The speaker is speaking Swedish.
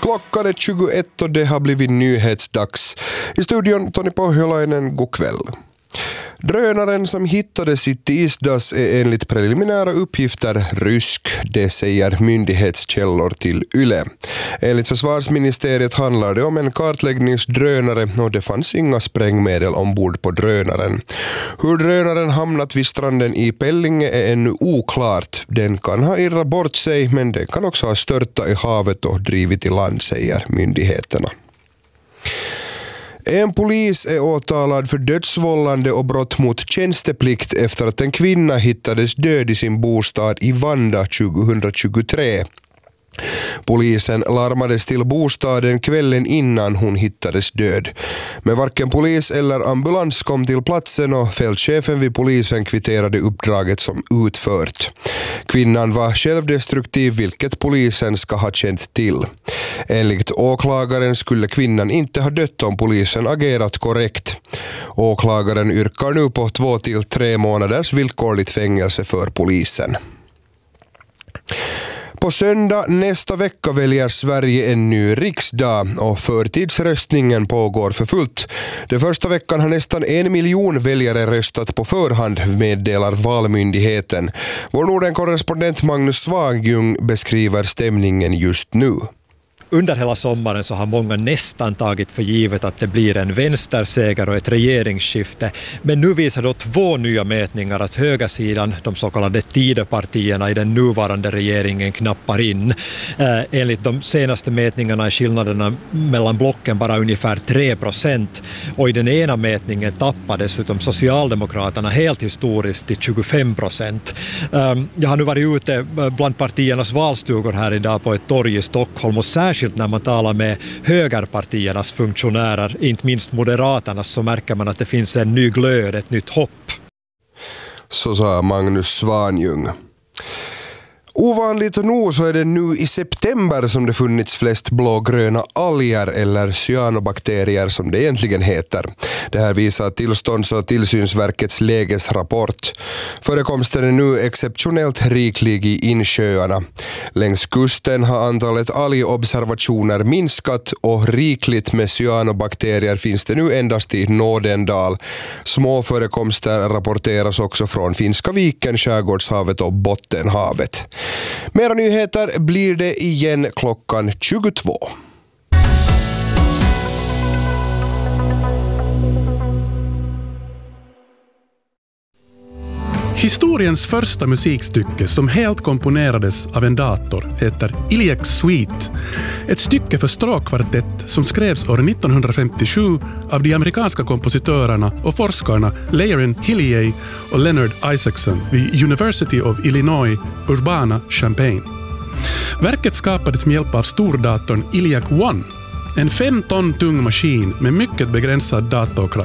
Klockan är 21 och det har blivit nyhetsdags. I studion Toni Pohjolainen, god kväll. Drönaren som hittades i tisdags är enligt preliminära uppgifter rysk, det säger myndighetskällor till YLE. Enligt försvarsministeriet handlar det om en kartläggningsdrönare och det fanns inga sprängmedel ombord på drönaren. Hur drönaren hamnat vid stranden i Pellinge är ännu oklart. Den kan ha irrat bort sig, men den kan också ha störtat i havet och drivit i land, säger myndigheterna. En polis är åtalad för dödsvållande och brott mot tjänsteplikt efter att en kvinna hittades död i sin bostad i Vanda 2023. Polisen larmades till bostaden kvällen innan hon hittades död. Men varken polis eller ambulans kom till platsen och fältchefen vid polisen kvitterade uppdraget som utfört. Kvinnan var självdestruktiv, vilket polisen ska ha känt till. Enligt åklagaren skulle kvinnan inte ha dött om polisen agerat korrekt. Åklagaren yrkar nu på 2 till 3 månaders villkorligt fängelse för polisen. På söndag nästa vecka väljer Sverige en ny riksdag och förtidsröstningen pågår för fullt. Den första veckan har nästan 1 miljon väljare röstat på förhand, meddelar Valmyndigheten. Vår Norden-korrespondent Magnus Svagjung beskriver stämningen just nu. Under hela sommaren så har många nästan tagit för givet att det blir en vänsterseger och ett regeringsskifte. Men nu visar då 2 nya mätningar att högersidan, de så kallade Tidöpartierna i den nuvarande regeringen, knappar in. Enligt de senaste mätningarna är skillnaderna mellan blocken bara ungefär 3%. Och i den ena mätningen tappade dessutom Socialdemokraterna helt historiskt till 25%. Jag har nu varit ute bland partiernas valstugor här idag på ett torg i Stockholm, och särskilt när man talar med högerpartiernas funktionärer, inte minst Moderaternas, så märker man att det finns en ny glöd, ett nytt hopp. Så sa Magnus Svagjung. Ovanligt nog så är det nu i september som det funnits flest blågröna alger eller cyanobakterier som det egentligen heter. Det här visar Tillstånds- och tillsynsverkets lägesrapport. Förekomsten är nu exceptionellt riklig i insjöarna. Längs kusten har antalet algobservationer minskat och rikligt med cyanobakterier finns det nu endast i Nådendal. Små förekomster rapporteras också från Finska viken, Skärgårdshavet och Bottenhavet. Mera nyheter blir det igen klockan 22. Historiens första musikstycke som helt komponerades av en dator heter Iliac Suite. Ett stycke för stråkkvartett som skrevs år 1957 av de amerikanska kompositörerna och forskarna Leon Hillier och Leonard Isaacson vid University of Illinois, Urbana-Champaign. Verket skapades med hjälp av stordatorn Iliac One, en 5 ton tung maskin med mycket begränsad datorkraft.